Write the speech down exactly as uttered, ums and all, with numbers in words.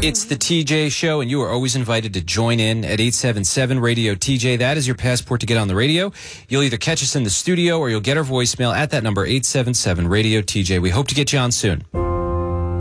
It's the T J Show, and you are always invited to join in at eight seven seven radio T J. That is your passport to get on the radio. You'll either catch us in the studio or you'll get our voicemail at that number, eight seven seven radio T J. We hope to get you on soon.